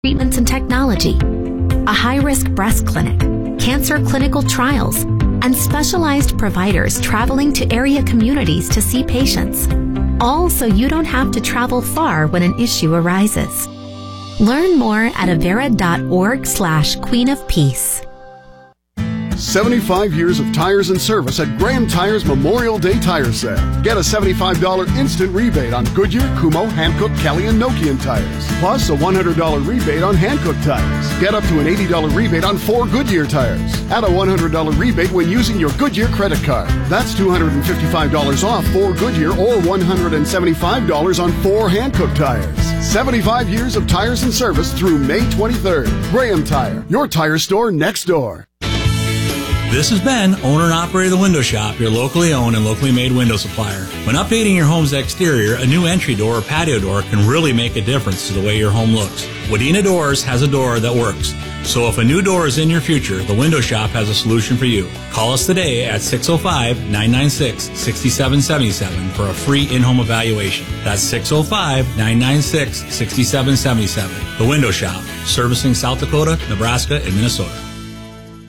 treatments and technology, a high-risk breast clinic, cancer clinical trials, and specialized providers traveling to area communities to see patients. All so you don't have to travel far when an issue arises. Learn more at avera.org/Queen of Peace. 75 years of tires and service at Graham Tires Memorial Day Tire Sale. Get a $75 instant rebate on Goodyear, Kumho, Hankook, Kelly, and Nokian tires. Plus a $100 rebate on Hankook tires. Get up to an $80 rebate on 4 Goodyear tires. Add a $100 rebate when using your Goodyear credit card. That's $255 off 4 Goodyear or $175 on 4 Hankook tires. 75 years of tires and service through May 23rd. Graham Tire, your tire store next door. This is Ben, owner and operator of The Window Shop, your locally owned and locally made window supplier. When updating your home's exterior, a new entry door or patio door can really make a difference to the way your home looks. Wadena Doors has a door that works. So if a new door is in your future, The Window Shop has a solution for you. Call us today at 605-996-6777 for a free in-home evaluation. That's 605-996-6777. The Window Shop, servicing South Dakota, Nebraska, and Minnesota.